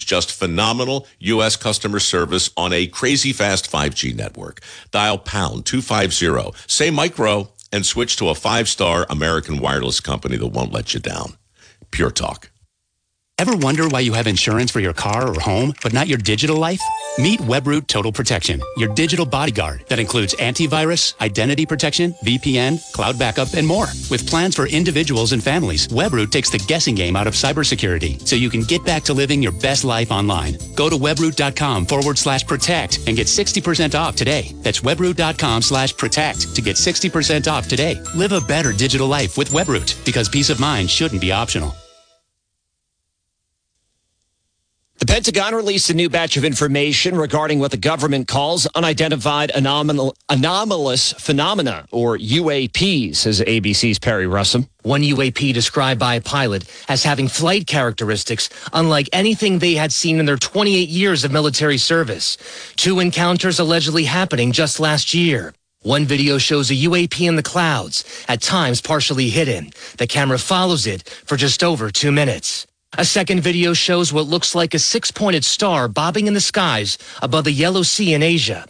Just phenomenal U.S. customer service on a crazy fast 5G network. Dial pound 250, say micro, and switch to a 5-star American wireless company that won't let you down. Pure Talk. Ever wonder why you have insurance for your car or home, but not your digital life? Meet Webroot Total Protection, your digital bodyguard that includes antivirus, identity protection, VPN, cloud backup, and more. With plans for individuals and families, Webroot takes the guessing game out of cybersecurity so you can get back to living your best life online. Go to webroot.com/protect and get 60% off today. That's webroot.com/protect to get 60% off today. Live a better digital life with Webroot, because peace of mind shouldn't be optional. The Pentagon released a new batch of information regarding what the government calls unidentified anomalous phenomena, or UAPs, says ABC's Perry Russum. One UAP described by a pilot as having flight characteristics unlike anything they had seen in their 28 years of military service. 2 encounters allegedly happening just last year. One video shows a UAP in the clouds, at times partially hidden. The camera follows it for just over 2 minutes. A second video shows what looks like a 6-pointed star bobbing in the skies above the Yellow Sea in Asia.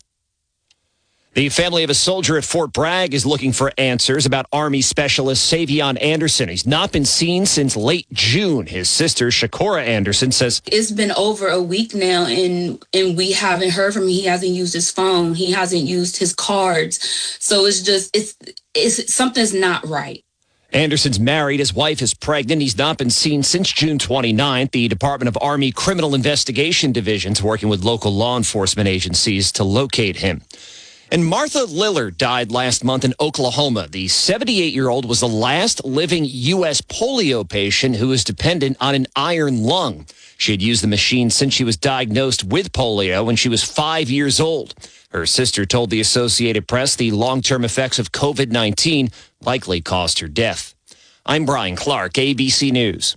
The family of a soldier at Fort Bragg is looking for answers about Army Specialist Savion Anderson. He's not been seen since late June. His sister, Shakora Anderson, says, it's been over a week now, and we haven't heard from him. He hasn't used his phone. He hasn't used his cards. So it's something's not right. Anderson's married. His wife is pregnant. He's not been seen since June 29th. The Department of Army Criminal Investigation Division's working with local law enforcement agencies to locate him. And Martha Lillard died last month in Oklahoma. The 78-year-old was the last living U.S. polio patient who was dependent on an iron lung. She had used the machine since she was diagnosed with polio when she was 5 years old. Her sister told the Associated Press the long-term effects of COVID-19 likely caused her death. I'm Brian Clark, ABC News.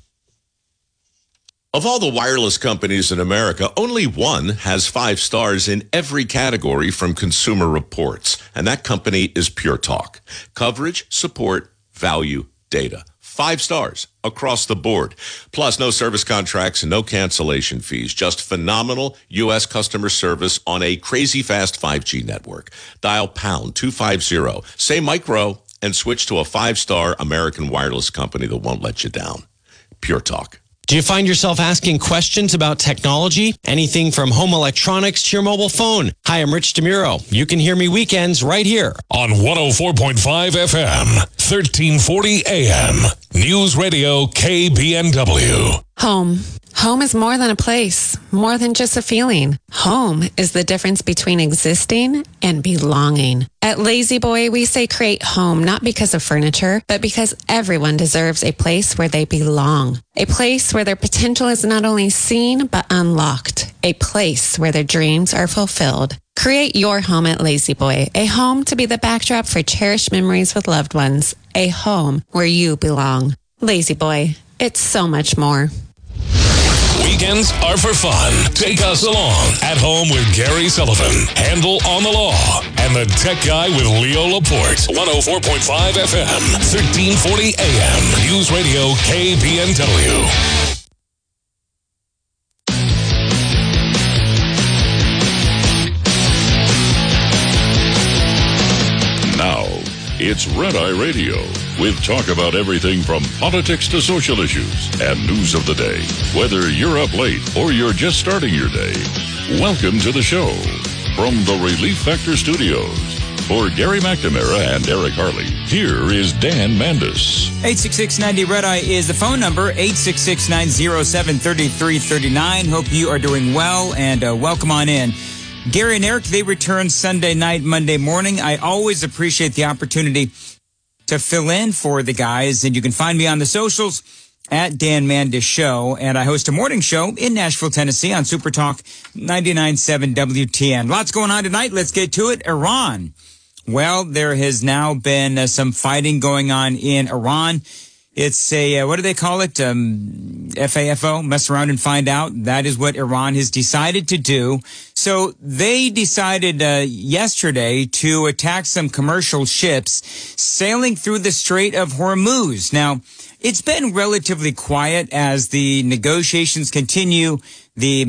Of all the wireless companies in America, only one has 5 stars in every category from Consumer Reports, and that company is Pure Talk. Coverage, support, value, data. 5 stars across the board. Plus, no service contracts and no cancellation fees. Just phenomenal U.S. customer service on a crazy fast 5G network. Dial pound 250, say micro, and switch to a 5-star American wireless company that won't let you down. Pure Talk. Do you find yourself asking questions about technology? Anything from home electronics to your mobile phone? Hi, I'm Rich DeMuro. You can hear me weekends right here on 104.5 FM, 1340 AM. News Radio KBNW. Home. Home is more than a place, more than just a feeling. Home is the difference between existing and belonging. At Lazy Boy, we say create home not because of furniture, but because everyone deserves a place where they belong. A place where their potential is not only seen, but unlocked. A place where their dreams are fulfilled. Create your home at Lazy Boy, a home to be the backdrop for cherished memories with loved ones. A home where you belong. Lazy Boy, it's so much more. Weekends are for fun. Take us along. At Home with Gary Sullivan, Handel on the Law, and the Tech Guy with Leo Laporte. 104.5 FM, 1340 AM. News Radio KBNW. Now, it's Red Eye Radio, with talk about everything from politics to social issues and news of the day. Whether you're up late or you're just starting your day, welcome to the show. From the Relief Factor Studios, for Gary McNamara and Eric Harley, here is Dan Mandis. 866-90 Red Eye is the phone number, 866-907-3339. Hope you are doing well, and welcome on in. Gary and Eric, they return Sunday night, Monday morning. I always appreciate the opportunity to fill in for the guys, and you can find me on the socials at Dan Mandis Show, and I host a morning show in Nashville, Tennessee on Super Talk 99.7 WTN. Lots going on tonight. Let's get to it. Iran. Well, there has now been some fighting going on in Iran. It's a, what do they call it? FAFO, mess around and find out. That is what Iran has decided to do. So they decided yesterday to attack some commercial ships sailing through the Strait of Hormuz. Now, it's been relatively quiet as the negotiations continue. The